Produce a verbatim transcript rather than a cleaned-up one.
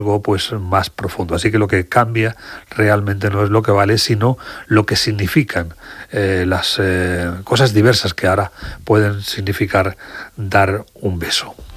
algo pues más profundo. Así que lo que cambia realmente no es lo que vale, sino lo que significan eh, las eh, cosas diversas que ahora pueden significar dar un beso.